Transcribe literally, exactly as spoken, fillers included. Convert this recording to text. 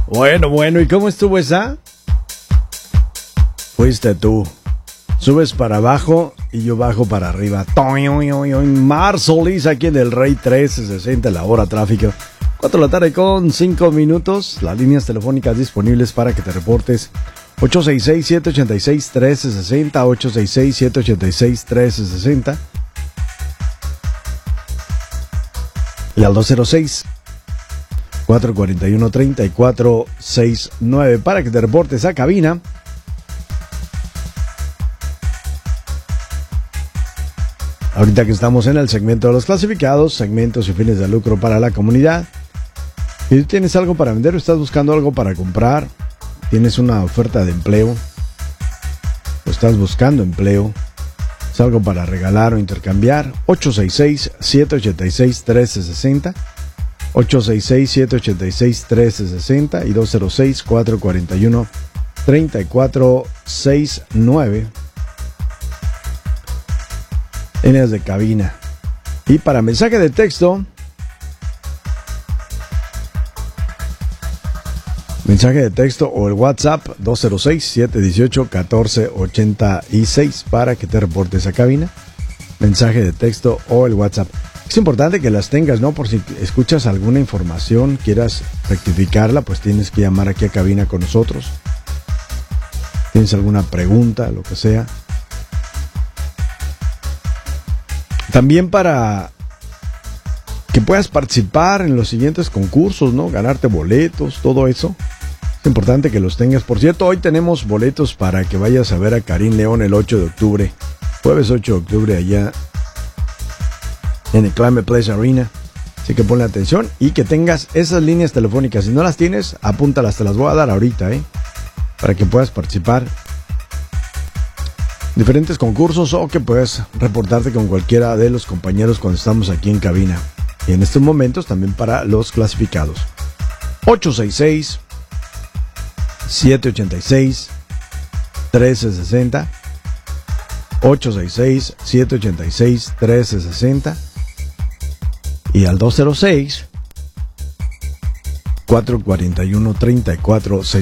Bueno, bueno, ¿y cómo estuvo esa? Fuiste tú. Subes para abajo y yo bajo para arriba. Mar Solís aquí en el Rey trece sesenta, la hora tráfico. cuatro de la tarde con cinco minutos. Las líneas telefónicas disponibles para que te reportes. ocho seis seis, siete ocho seis, uno tres seis cero, ocho seis seis, siete ocho seis, uno tres seis cero. Y al dos cero seis, cuatro cuatro uno, tres cuatro seis nueve para que te reportes a cabina. Ahorita que estamos en el segmento de los clasificados, segmentos y fines de lucro para la comunidad. Si tienes algo para vender o estás buscando algo para comprar, tienes una oferta de empleo, o estás buscando empleo, es algo para regalar o intercambiar, ocho seis seis, siete ocho seis, uno tres seis cero, ocho seis seis, siete ocho seis, uno tres seis cero y dos cero seis, cuatro cuatro uno, tres cuatro seis nueve. Líneas de cabina. Y para mensaje de texto, mensaje de texto o el WhatsApp dos cero seis, siete uno ocho, uno cuatro ocho seis para que te reportes a cabina. Mensaje de texto o el WhatsApp. Es importante que las tengas, ¿no? Por si escuchas alguna información, quieras rectificarla, pues tienes que llamar aquí a cabina con nosotros. Tienes alguna pregunta, lo que sea. También para que puedas participar en los siguientes concursos, ¿no? Ganarte boletos, todo eso. Es importante que los tengas. Por cierto, hoy tenemos boletos para que vayas a ver a Karim León el ocho de octubre. Jueves ocho de octubre allá en el Climate Place Arena. Así que ponle atención y que tengas esas líneas telefónicas. Si no las tienes, apúntalas, te las voy a dar ahorita, ¿eh? Para que puedas participar. Diferentes concursos o que puedas reportarte con cualquiera de los compañeros cuando estamos aquí en cabina. Y en estos momentos también para los clasificados. ocho seis seis, siete ocho seis, uno tres seis cero. ocho seis seis, siete ocho seis, uno tres seis cero. Y al dos cero seis, cuatro cuatro uno, tres cuatro seis